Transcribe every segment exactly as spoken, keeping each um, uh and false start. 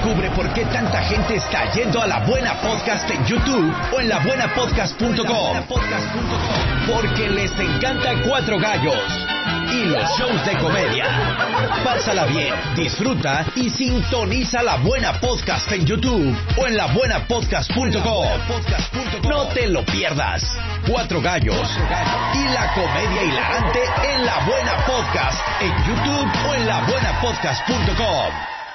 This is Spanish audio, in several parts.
Descubre por qué tanta gente está yendo a La Buena Podcast en YouTube o en la buena podcast punto com. Porque les encanta Cuatro Gallos y los shows de comedia. Pásala bien, disfruta y sintoniza La Buena Podcast en YouTube o en la buena podcast punto com. No te lo pierdas. Cuatro Gallos y la comedia hilarante en La Buena Podcast en YouTube o en la buena podcast punto com.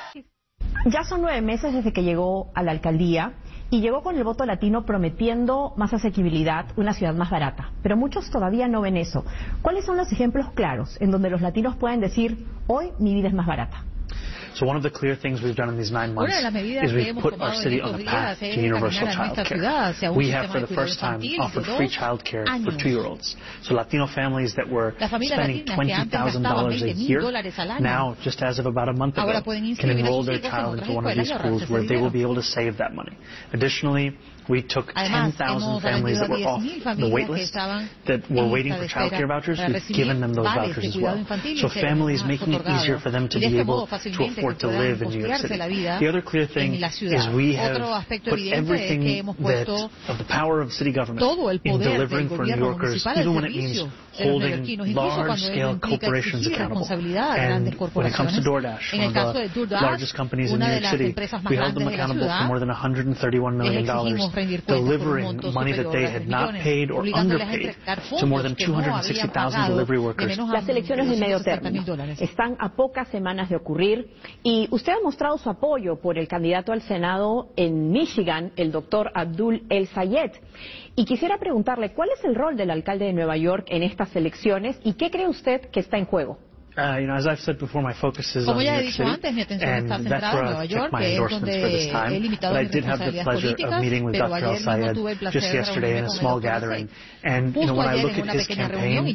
Ya son nueve meses desde que llegó a la alcaldía y llegó con el voto latino prometiendo más asequibilidad, una ciudad más barata. Pero muchos todavía no ven eso. ¿Cuáles son los ejemplos claros en donde los latinos pueden decir, hoy mi vida es más barata? So one of the clear things we've done in these nine months is we've put our city on the path to universal child care. We have for the first time offered free child care for two-year-olds. So Latino families that were spending twenty thousand dollars a year, now, just as of about a month ago, can enroll their child into one of these schools where they will be able to save that money. Additionally, we took ten thousand families that were off the wait list that were waiting for child care vouchers. We've given them those vouchers as well. So families, making it easier for them to be able to afford to live in New York City. The other clear thing is we have put everything that of the power of city government in delivering for New Yorkers, even when it means holding large-scale corporations accountable. And when it comes to DoorDash, one of the largest companies in New York City, we held them accountable for more than one hundred thirty-one million dollars, delivering money that they had not paid or underpaid to more than two hundred sixty thousand delivery workers. Las elecciones de medio término están a pocas semanas de ocurrir y usted ha mostrado su apoyo por el candidato al Senado en Michigan, el doctor Abdul El Sayed. Y quisiera preguntarle, ¿cuál es el rol del alcalde de Nueva York en estas elecciones y qué cree usted que está en juego? Uh, you know, as I've said before, my focus is on New York City, and that's where I've kept my endorsements for this time. But I did have the pleasure of meeting with Doctor El Sayed just yesterday in a small gathering. And, you know, when I look at his campaign,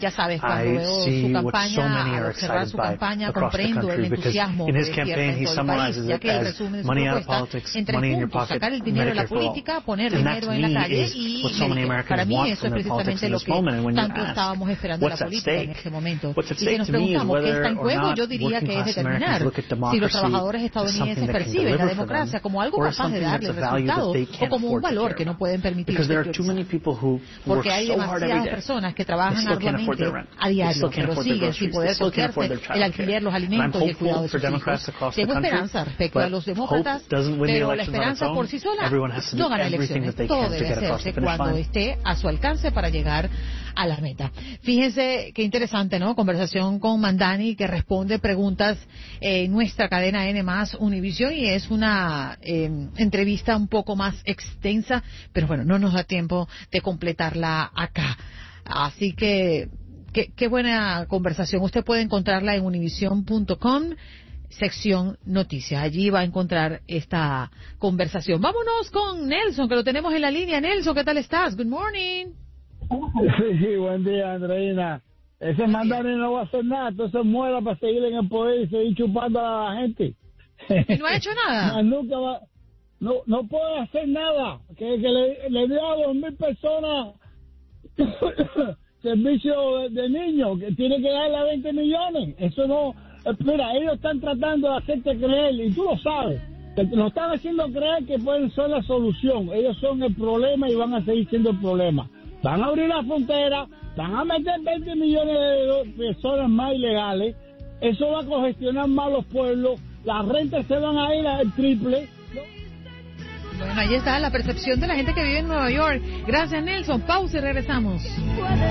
I see what so many are excited by across the country, because in his campaign he summarizes it as money out of politics, money in your pocket, Medicare for all. And that to me is what so many Americans want from their politics in this moment. And when you ask, what's at stake? What's at stake to me is whether está en juego, yo diría que es determinar si los trabajadores estadounidenses perciben la democracia como algo capaz de darles resultados o como un valor que no pueden permitirse priorizar. Porque hay demasiadas personas que trabajan arduamente a diario, pero siguen sin poder costearse el alquiler, los alimentos y el cuidado de sus hijos. Tengo esperanza respecto a los demócratas, pero la esperanza por sí sola no gana elecciones. Todo debe hacerse cuando esté a su alcance para llegar a la meta. Fíjense qué interesante, ¿no? Conversación con Mandani, que responde preguntas en eh, nuestra cadena N más Univision, y es una eh, entrevista un poco más extensa, pero bueno, no nos da tiempo de completarla acá. Así que, qué, qué buena conversación. Usted puede encontrarla en univision punto com, sección noticias. Allí va a encontrar esta conversación. Vámonos con Nelson, que lo tenemos en la línea. Nelson, ¿qué tal estás? Good morning. Sí, buen día, Andreina. Ese Mandani no va a hacer nada, entonces muera para seguir en el poder y seguir chupando a la gente. ¿Y no ha hecho nada? No, nunca va, no, no puede hacer nada. Que, que le, le dio a dos mil personas servicio de, de niños, que tiene que darle a veinte millones. Eso no. Mira, ellos están tratando de hacerte creer, y tú lo sabes. Nos están haciendo creer que pueden ser la solución. Ellos son el problema y van a seguir siendo el problema. Van a abrir la frontera, van a meter veinte millones de personas más ilegales, eso va a congestionar más los pueblos, las rentas se van a ir al triple. Bueno, ahí está la percepción de la gente que vive en Nueva York. Gracias, Nelson. Pausa y regresamos.